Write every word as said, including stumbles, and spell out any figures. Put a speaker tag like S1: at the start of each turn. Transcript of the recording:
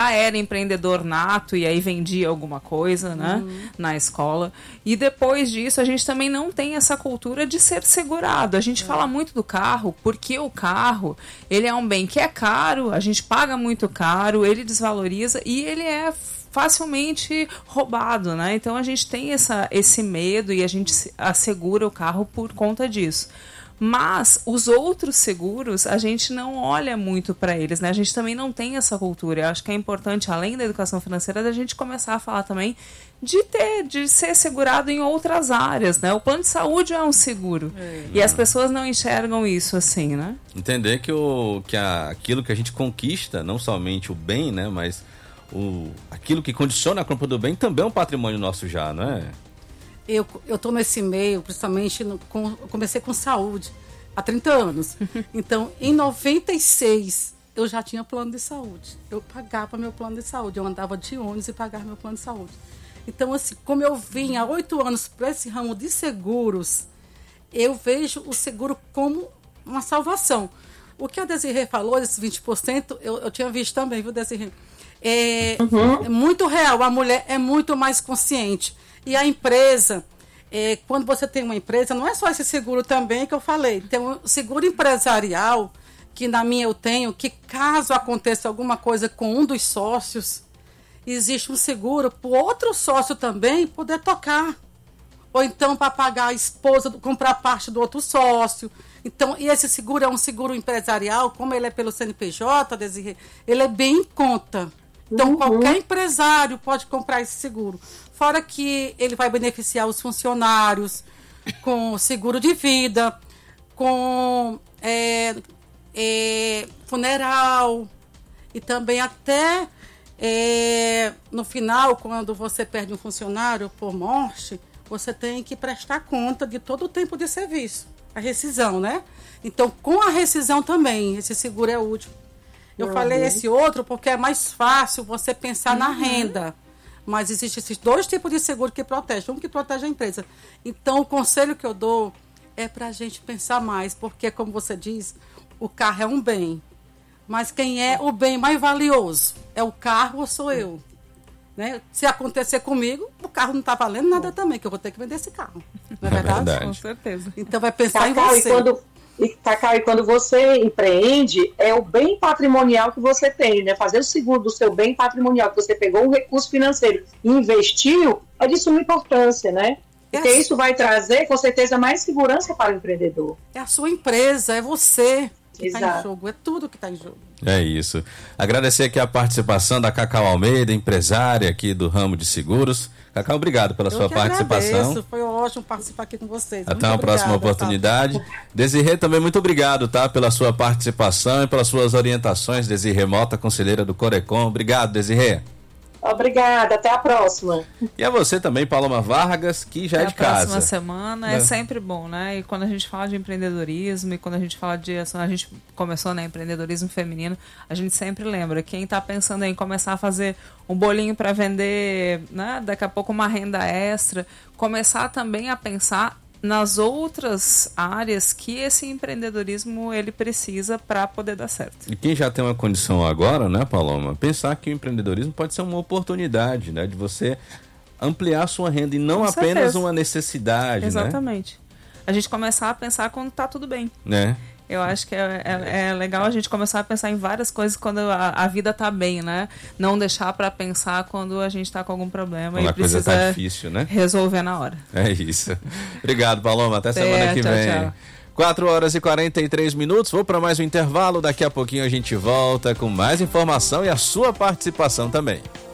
S1: já era empreendedor nato e aí vendia alguma coisa, né, uhum. na escola. E depois disso, a gente também não tem essa cultura de ser segurado. A gente é. fala muito do carro, porque o carro, ele é um bem que é caro, a gente paga muito caro, ele desvaloriza e ele é facilmente roubado, né? Então a gente tem essa, esse medo e a gente assegura o carro por conta disso. Mas os outros seguros, a gente não olha muito para eles, né? A gente também não tem essa cultura. Eu acho que é importante, além da educação financeira, da gente começar a falar também de ter, de ser segurado em outras áreas, né? O plano de saúde é um seguro. É, e as pessoas não enxergam isso assim, né?
S2: Entender que, o, que a, aquilo que a gente conquista, não somente o bem, né? Mas o, aquilo que condiciona a compra do bem também é um patrimônio nosso já, não é?
S3: Eu estou nesse meio, principalmente, no, com, eu comecei com saúde há trinta anos. Então, em noventa e seis, eu já tinha plano de saúde. Eu pagava meu plano de saúde. Eu andava de ônibus e pagava meu plano de saúde. Então, assim, como eu vim há oito anos para esse ramo de seguros, eu vejo o seguro como uma salvação. O que a Desirê falou, esses vinte por cento, eu, eu tinha visto também, viu, Desirê? É, uhum. é muito real. A mulher é muito mais consciente. E a empresa, é, quando você tem uma empresa, não é só esse seguro também que eu falei. Tem um seguro empresarial, que na minha eu tenho, que caso aconteça alguma coisa com um dos sócios, existe um seguro para o outro sócio também poder tocar. Ou então para pagar a esposa, comprar parte do outro sócio. Então, e esse seguro é um seguro empresarial, como ele é pelo C N P J, Desirê, ele é bem em conta. Então, uhum. qualquer empresário pode comprar esse seguro. Fora que ele vai beneficiar os funcionários com seguro de vida, com é, é, funeral e também até é, no final, quando você perde um funcionário por morte, você tem que prestar conta de todo o tempo de serviço, a rescisão, né? Então, com a rescisão também, esse seguro é útil. Eu uhum. falei esse outro porque é mais fácil você pensar uhum. na renda. Mas existem esses dois tipos de seguro que protegem. Um que protege a empresa. Então, o conselho que eu dou é para a gente pensar mais. Porque, como você diz, o carro é um bem. Mas quem é o bem mais valioso? É o carro ou sou eu? Né? Se acontecer comigo, o carro não está valendo nada também, que eu vou ter que vender esse carro. Não é, é verdade? verdade?
S1: Com certeza.
S3: Então, vai pensar
S4: Cacau,
S3: em você.
S4: E quando... E, Cacau, e quando você empreende, é o bem patrimonial que você tem, né? Fazer o seguro do seu bem patrimonial, que você pegou um recurso financeiro e investiu, é de suma importância, né? Porque é isso vai trazer, com certeza, mais segurança para o empreendedor.
S3: É a sua empresa, é você que está
S4: Exato.
S3: em jogo, é tudo que está em jogo.
S2: É isso. Agradecer aqui a participação da Cacau Almeida, empresária aqui do ramo de seguros. Cacau, obrigado pela
S3: Eu
S2: sua
S3: que
S2: participação.
S3: Agradeço. Foi ótimo participar aqui com vocês.
S2: Até
S3: muito
S2: uma
S3: obrigada,
S2: próxima oportunidade. Tá? Desirê, também muito obrigado, tá? Pela sua participação e pelas suas orientações. Desirê Mota, conselheira do Corecon. Obrigado, Desirê.
S4: Obrigada, até a próxima.
S2: E a você também, Paloma Vargas, que já
S1: até
S2: é de casa.
S1: A próxima semana é. é sempre bom, né? E quando a gente fala de empreendedorismo e quando a gente fala de ação, a gente começou, né, empreendedorismo feminino, a gente sempre lembra, quem está pensando em começar a fazer um bolinho para vender, né, daqui a pouco uma renda extra, começar também a pensar nas outras áreas que esse empreendedorismo ele precisa para poder dar certo.
S2: E quem já tem uma condição agora, né, Paloma, pensar que o empreendedorismo pode ser uma oportunidade, né, de você ampliar a sua renda e não Com apenas certeza. Uma necessidade.
S1: Exatamente. Né? A gente começar a pensar quando está tudo bem.
S2: Né?
S1: Eu acho que é, é, é legal a gente começar a pensar em várias coisas quando a, a vida tá bem, né? Não deixar para pensar quando a gente tá com algum problema quando e
S2: a
S1: precisa
S2: coisa tá difícil, né?
S1: resolver na hora.
S2: É isso. Obrigado, Paloma. Até semana é, que
S1: tchau,
S2: vem.
S1: Tchau.
S2: quatro horas e quarenta e três minutos. Vou para mais um intervalo. Daqui a pouquinho a gente volta com mais informação e a sua participação também.